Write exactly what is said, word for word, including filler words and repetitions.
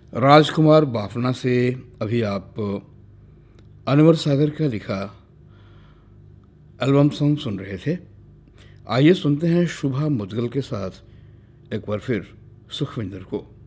राजकुमार बाफना से अभी आप अनवर सागर का लिखा एल्बम सॉन्ग सुन रहे थे। आइए सुनते हैं शुभा मुदगल के साथ एक बार फिर सुखविंदर को।